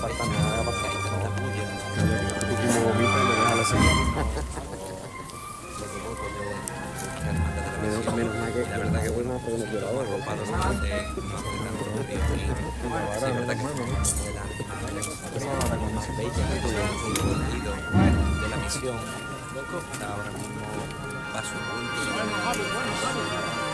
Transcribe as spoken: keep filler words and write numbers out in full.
falta nada para que hay pasar. tanta bulla. Y como vomita y me deja la señal. La hermandad de la Menos, misión. menos mal que, La verdad que menos bueno, mal que no quiero como ahora. arropado no hace, no hace tanto frío aquí. Sí, es verdad que es una de las imágenes más bellas que he conocido de la misión. Está ahora mismo paso punto de